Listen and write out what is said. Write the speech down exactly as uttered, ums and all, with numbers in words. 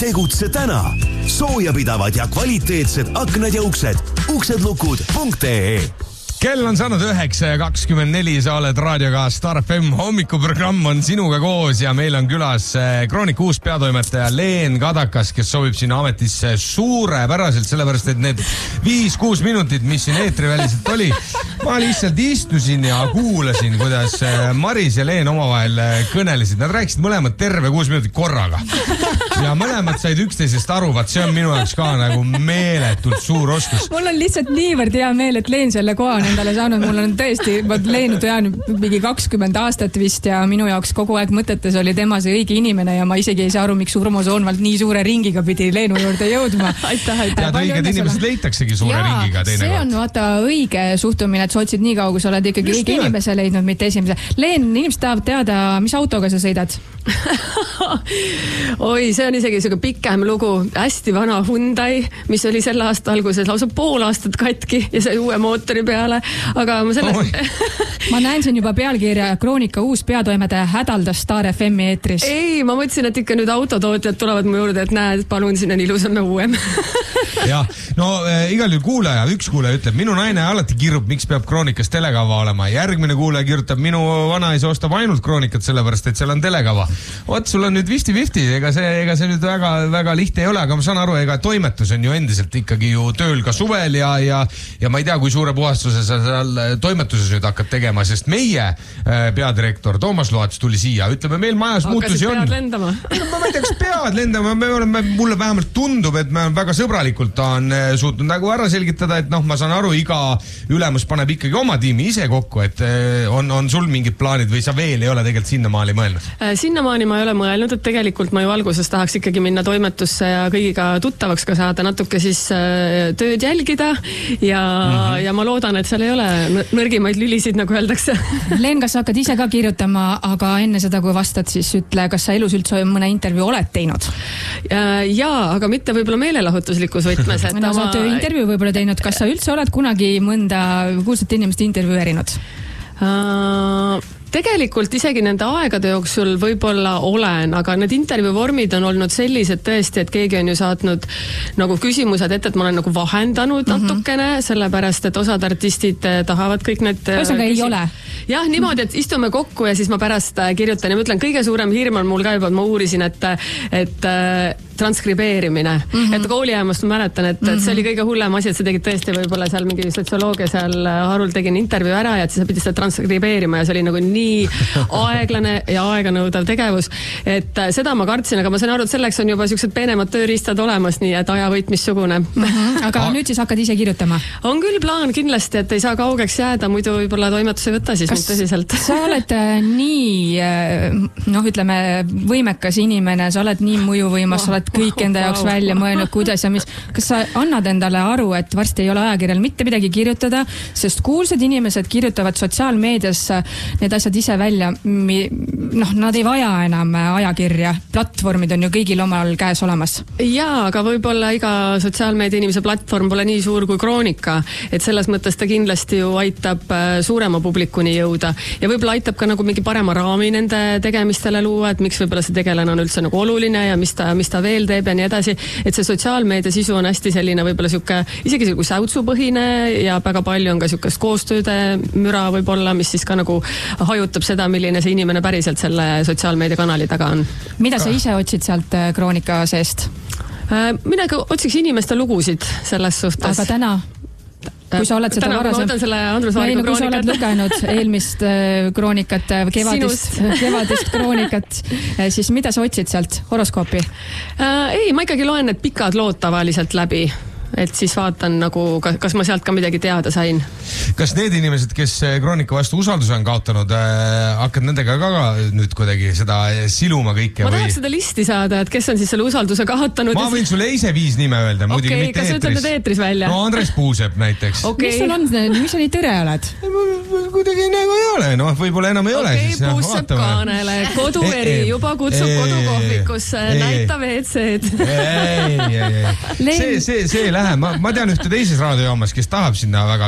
Tegutse täna. Soojapidavad ja kvaliteetsed aknad ja uksed. uksedlukud punkt ee. Kell on saanud üheksa ja kakskümmend neli, sa oled raadioga Star F M, hommikuprogramm on sinuga koos ja meil on külas Kroonika uus peatoimetaja Leen Kadakas, kes soovib sinna ametisse suurepäraselt, sellepärast et need viis-kuus minutit, mis siin eetriväliselt oli, ma lihtsalt istusin ja kuulasin, kuidas Maris ja Leen omavahel kõnelesid. Nad rääkisid mõlemad terve kuus minutit korraga ja mõlemad said üksteisest aru, vaat see on minu jaoks ka nagu meeletult suur oskus. Mul on lihtsalt niivõrd hea meel, et Leen selle koha on endale saanud. Mul on tõesti, ma Leenu tean mingi kakskümmend aastat vist ja minu jaoks kogu aeg mõtetes oli tema see õige inimene ja ma isegi ei saa aru, miks Urmo Soonvald nii suure ringiga pidi Leenu juurde jõudma. aitäh, aitäh. Ja õiged inimesed leitaksegi suure ja, ringiga teine see kord. on vaata õige suhtumine, et sa otsid nii kaua, kui sa oled ikkagi Just õige inimese leidnud, mitte esimese. Leen, inimesed tahavad teada, mis autoga sa sõidad? Oi, see on isegi selline pikem lugu. Hästi vana Hyundai, mis oli selle aasta alguses lausa pool aastat katki ja sai uue mootori peale. Aga ma sellest... ma näen siin juba pealkirja Kroonika uus peatoimetaja hädaldas Star F M eetris. Ei, ma mõtlesin, et ikka nüüd autotootjad tulevad mu juurde, et näed, palun, siin on ilusam ja uuem. jah, no äh, igal juhul kuulaja, üks kuulaja ütleb, minu naine alati kirjub, miks peab Kroonikas telekava olema. Järgmine kuulaja kirjutab, minu vanaisa ostab ainult Kroonikat sellepärast, et seal on telekava. Oot, sul on nüüd visti-visti, ega see, ega see nüüd väga, väga lihtne ei ole, aga ma saan aru, ega toimetus on ju endiselt ikkagi ju tööl ka suvel ja, ja, ja ma ei tea, kui suure puhastuse sa seal toimetuses nüüd hakkad tegema, sest meie äh, peadirektor Toomas Loats tuli siia, ütleme, meil majas muutusi on. Hakkasid pead lendama? ma ei tea, kas pead lendama, me oleme, mulle vähemalt tundub, et me väga sõbralikult on suutnud nagu ära selgitada, et noh, ma saan aru, iga ülemus paneb ikkagi oma tiimi ise kokku, et on, on sul mingid plaanid või sa veel ei ole tegelikult sinnamaali mõelnud? Sinnamaani ma ei ole mõelnud, et tegelikult ma ju alguses tahaks ikkagi minna toimetusse ja kõigiga tuttavaks ka saada, natuke siis tööd jälgida ja, mm-hmm. ja ma loodan, et seal ei ole nõrgimaid lülisid, nagu öeldakse. Leen, kas sa hakkad ise ka kirjutama, aga enne seda, kui vastad, siis ütle, kas sa elus üldse mõne intervjuu oled teinud? Jaa, aga mitte võib-olla meelelahutuslikus võtmes. no sa oled intervjuu võib-olla teinud, kas sa üldse oled kunagi mõnda kuulsate inimeste intervjuu erinud? Uh, tegelikult isegi nende aegade jooksul võib-olla olen, aga need intervjuu vormid on olnud sellised tõesti, et keegi on ju saatnud nagu küsimused ette, et ma olen nagu vahendanud mm-hmm. natukene, sellepärast, et osad artistid tahavad kõik need... Ühesõnaga ei ole? Jah, niimoodi, et istume kokku ja siis ma pärast kirjutan ja ma ütlen, kõige suurem hirm on mul ka juba, et ma uurisin, et, et transkribeerimine. Mm-hmm. Et kooliajamast ma mäletan, et, et see oli kõige hullem asi, et sa tegid tõesti võib-olla seal mingi sotsioloogia seal Harul tegin intervjuu ära ja et siis sa pidid seda transkribeerima ja see oli nagu nii aeglane ja aeganõudav tegevus, et seda ma kartsin, aga ma saan aru, et selleks on juba siuksed peenemad tööriistad olemas, nii et ajavõit missugune. Mm-hmm. Aga nüüd siis hakkad ise kirjutama? On küll plaan kindlasti, et ei saa kaugeks jääda, muidu võib-olla toimetus ei võtta siis mind tõsiselt. Sa oled nii, noh, ütleme, võimekas inimene, sa oled nii mõjuvõimas, sa oled kõik enda jaoks välja mõelnud, kuidas ja mis. Kas sa annad endale aru, et varsti ei ole ajakirjal mitte midagi kirjutada, sest kuulsad inimesed kirjutavad sotsiaalmeedias need asjad ise välja. Noh, nad ei vaja enam ajakirja. Platvormid on ju kõigil omal käes olemas. Jaa, aga võib-olla iga sotsiaalmeedia inimese platvorm pole nii suur kui Kroonika, et selles mõttes ta kindlasti ju aitab suurema publikuni jõuda ja võib-olla aitab ka nagu mingi parema raami nende tegemistele luua, et miks võib-olla see tegelane on üldse nagu oluline ja mis ta, mis ta veel teeb ja nii edasi, et see sotsiaalmeedia sisu on hästi selline võib-olla siuke, isegi siuke säutsupõhine ja väga palju on ka siukest koostööde müra võib-olla, mis siis ka nagu hajutab seda, milline see inimene päriselt selle sotsiaalmeedia kanali taga on. Mida sa ise otsid sealt Kroonika seest? Mina otsiks inimeste lugusid selles suhtes. Aga täna? Kui sa oled seda Täna, varasem... Ei, kui sa oled lugenud eelmist kroonikat, kevadist, kevadist kroonikat, siis mida sa otsid sealt? Horoskoopi? Ei, ma ikkagi loen need pikad lood tavaliselt läbi. Et siis vaatan nagu, kas ma sealt ka midagi teada sain. Kas need inimesed, kes Kroonika vastu usalduse on kaotanud, äh, hakkad nendega ka nüüd kuidagi seda siluma kõike? Ma tahaks seda listi saada, et kes on siis selle usalduse kaotanud. Ma võin sulle ise viis nime öelda, muidugi okay, mitte eetris. Kas ütled need eetris välja? No Andres Puusepp näiteks. Okay. Mis sul on, mis sa nii tõre oled? Kuidagi nagu ei ole, noh, võib-olla enam ei okay, ole. Siis, Puusepp Kaanele, kodueri juba kutsub ei, kodukohvikusse, näita V C-d. Ei, ei, ei. See, see, see lähe. Ma, ma tean ühte teises raadiojaamas, kes tahab sinna väga